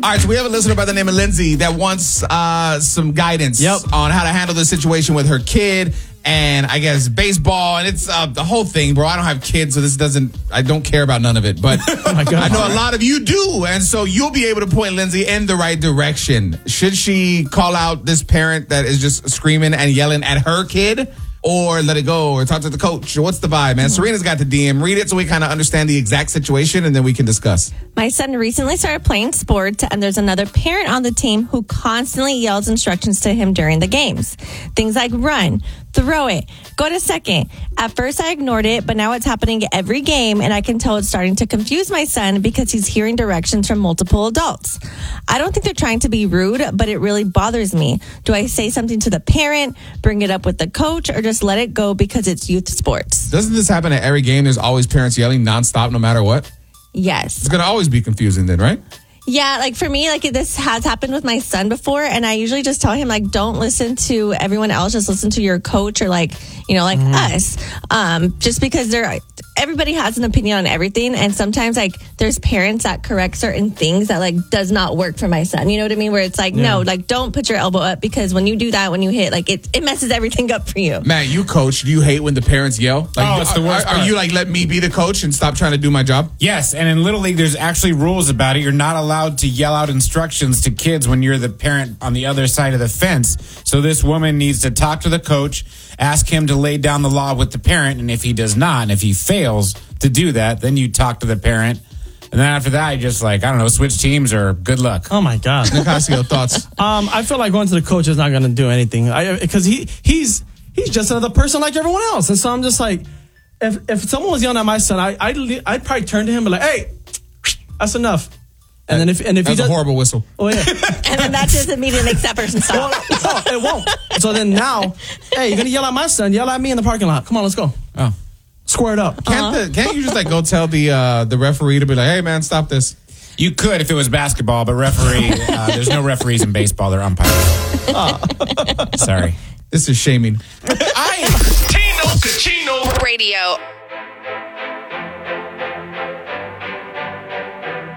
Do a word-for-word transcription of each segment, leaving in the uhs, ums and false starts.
All right, so we have a listener by the name of Lindsay that wants uh, some guidance yep. on how to handle the situation with her kid and I guess baseball, and it's uh, the whole thing, bro. I don't have kids, so this doesn't, I don't care about none of it, but oh my God. I know a lot of you do, and so you'll be able to point Lindsay in the right direction. Should she call out this parent that is just screaming and yelling at her kid? Or let it go, or talk to the coach? What's the vibe, man? Serena's got the D M. Read it so we kind of understand the exact situation, and then we can discuss. My son recently started playing sports, and there's another parent on the team who constantly yells instructions to him during the games. Things like run, throw it, go to second. At first, I ignored it, but now it's happening every game, and I can tell it's starting to confuse my son because he's hearing directions from multiple adults. I don't think they're trying to be rude, but it really bothers me. Do I say something to the parent, bring it up with the coach, or just let it go because it's youth sports? Doesn't this happen at every game? There's always parents yelling nonstop no matter what? Yes. It's going to always be confusing then, right? Yeah, like for me, like this has happened with my son before, and I usually just tell him, like, don't listen to everyone else, just listen to your coach or like, you know, like mm. us. Um, just because they're, everybody has an opinion on everything, and sometimes like there's parents that correct certain things that like does not work for my son. You know what I mean? Where it's like, yeah. no, like don't put your elbow up because when you do that, when you hit, like it, it messes everything up for you. Matt, you coach. Do you hate when the parents yell? Like, oh, it's the worst are, are you like, let me be the coach and stop trying to do my job? Yes, and in Little League, there's actually rules about it. You're not allowed to yell out instructions to kids when you're the parent on the other side of the fence. So this woman needs to talk to the coach, ask him to lay down the law with the parent, and if he does not, and if he fails to do that, then you talk to the parent. And then after that, you just like, I don't know, switch teams or good luck. Oh, my God. Nicasio, thoughts? Um, I feel like going to the coach is not going to do anything. Because he he's he's just another person like everyone else. And so I'm just like, if if someone was yelling at my son, I, I'd, I'd probably turn to him and be like, hey, that's enough. And then if and if that's he does, a horrible whistle. Oh yeah. And then that doesn't immediately make that person stop. Well, no, it won't. So then now, hey, you're gonna yell at my son? Yell at me in the parking lot. Come on, let's go. Oh, square it up. Can't uh-huh. the, can't you just like go tell the uh, the referee to be like, hey man, stop this? You could if it was basketball, but referee, uh, there's no referees in baseball. They're umpires. Oh. Sorry, this is shaming. I Tino Cucino Radio.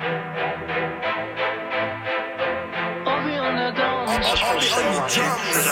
I'll be on the dome.